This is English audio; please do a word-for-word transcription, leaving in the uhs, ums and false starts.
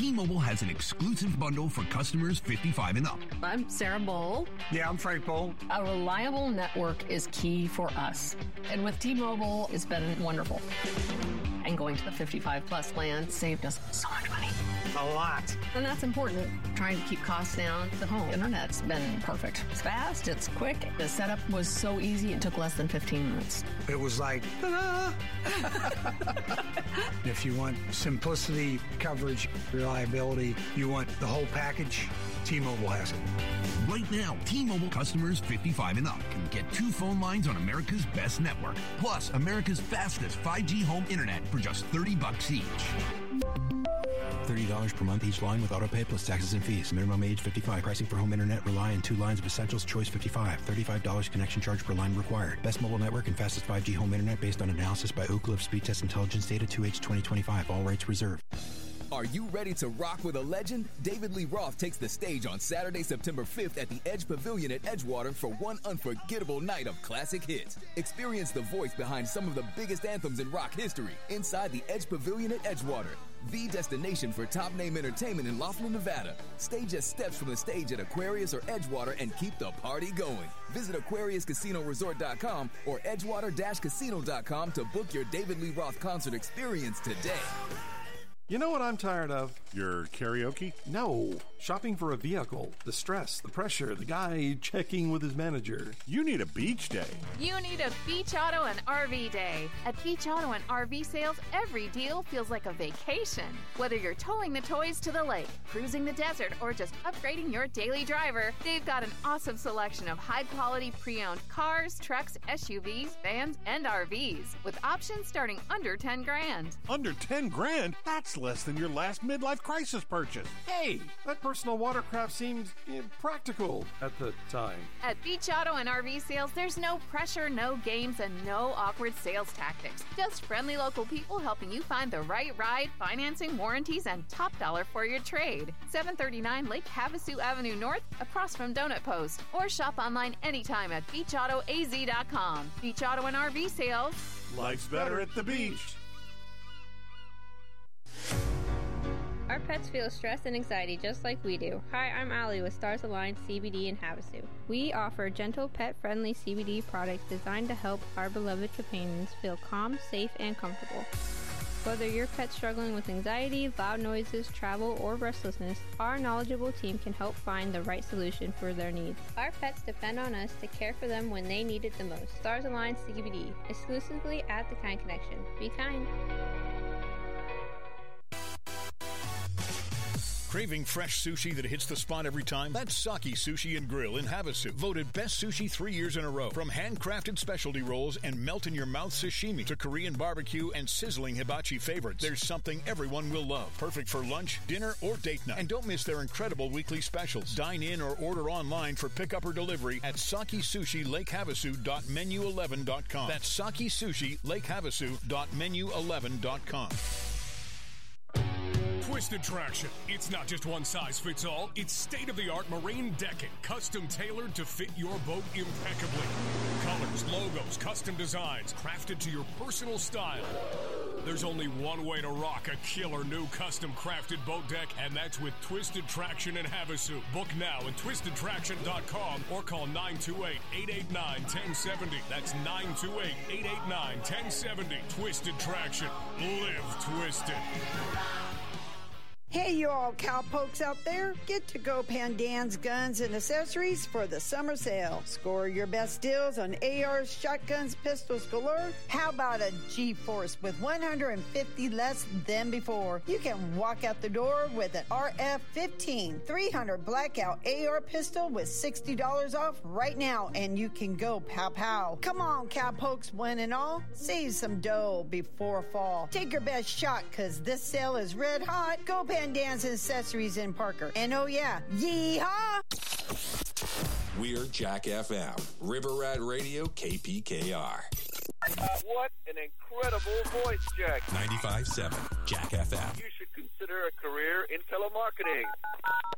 T-Mobile has an exclusive bundle for customers fifty-five and up. I'm Sarah Bowl. Yeah, I'm Frank Bowl. A reliable network is key for us. And with T-Mobile, it's been wonderful. And going to the fifty-five plus plan saved us so much money. A lot. And that's important. Trying to keep costs down. The home internet's been perfect. It's fast, it's quick. The setup was so easy, it took less than fifteen minutes. It was like, ta-da! If you want simplicity, coverage, reliability, you want the whole package, T-Mobile has it. Right now, T-Mobile customers fifty-five and up can get two phone lines on America's best network, plus America's fastest five G home internet for just thirty bucks each. thirty dollars per month each line with autopay plus taxes and fees. Minimum age fifty-five. Pricing for home internet rely on two lines of Essentials Choice fifty-five. thirty-five dollars connection charge per line required. Best mobile network and fastest five G home internet based on analysis by Ookla of Speed Test Intelligence Data two H twenty twenty-five. All rights reserved. Are you ready to rock with a legend? David Lee Roth takes the stage on Saturday, September fifth at the Edge Pavilion at Edgewater for one unforgettable night of classic hits. Experience the voice behind some of the biggest anthems in rock history inside the Edge Pavilion at Edgewater, the destination for top-name entertainment in Laughlin, Nevada. Stay just steps from the stage at Aquarius or Edgewater and keep the party going. Visit Aquarius Casino Resort dot com or Edgewater Casino dot com to book your David Lee Roth concert experience today. You know what I'm tired of? Your karaoke? No. Shopping for a vehicle. The stress, the pressure, the guy checking with his manager. You need a beach day. You need a Beach Auto and R V day. At Beach Auto and R V sales, every deal feels like a vacation. Whether you're towing the toys to the lake, cruising the desert, or just upgrading your daily driver, they've got an awesome selection of high-quality pre-owned cars, trucks, S U Vs, vans, and R Vs, with options starting under ten grand. Under ten grand? That's less than your last midlife crisis purchase. Hey, that personal watercraft seemed eh, practical at the time. At Beach Auto and R V sales, there's no pressure, no games, and no awkward sales tactics. Just friendly local people helping you find the right ride, financing, warranties, and top dollar for your trade. seven thirty-nine Lake Havasu Avenue North, across from Donut Post. Or shop online anytime at beach auto a z dot com. Beach Auto and R V sales. Life's better at the beach. Our pets feel stress and anxiety just like we do. Hi, I'm Allie with Stars Align C B D in Havasu. We offer gentle, pet-friendly C B D products designed to help our beloved companions feel calm, safe, and comfortable. Whether your pet's struggling with anxiety, loud noises, travel, or restlessness, our knowledgeable team can help find the right solution for their needs. Our pets depend on us to care for them when they need it the most. Stars Align C B D, exclusively at The Kind Connection. Be kind. Craving fresh sushi that hits the spot every time? That's Saki Sushi and Grill in Havasu. Voted best sushi three years in a row. From handcrafted specialty rolls and melt-in-your-mouth sashimi to Korean barbecue and sizzling hibachi favorites, there's something everyone will love. Perfect for lunch, dinner, or date night. And don't miss their incredible weekly specials. Dine in or order online for pickup or delivery at saki sushi lake havasu dot menu eleven dot com. That's saki sushi lake havasu dot menu eleven dot com. Twisted Traction. It's not just one size fits all. It's state-of-the-art marine decking, custom tailored to fit your boat impeccably. Colors, logos, custom designs, crafted to your personal style. There's only one way to rock a killer new custom crafted boat deck, and that's with Twisted Traction in Havasu. Book now at twisted traction dot com or call nine two eight, eight eight nine, one zero seven zero. That's nine two eight, eight eight nine, one zero seven zero. Twisted Traction. Live twisted. Hey, you all cowpokes out there. Get to Go Pandan's Guns and Accessories for the summer sale. Score your best deals on A Rs, shotguns, pistols galore. How about a G-Force with one hundred fifty less than before? You can walk out the door with an R F fifteen three hundred Blackout A R pistol with sixty dollars off right now, and you can go pow-pow. Come on, cowpokes, one and all. Save some dough before fall. Take your best shot, because this sale is red hot. Go Pandan's Dance Accessories in Parker. And oh yeah, yeehaw! We're Jack F M, River Rat Radio, K P K R. Uh, what an incredible voice, Jack. ninety-five point seven, Jack F M. You should consider a career in telemarketing.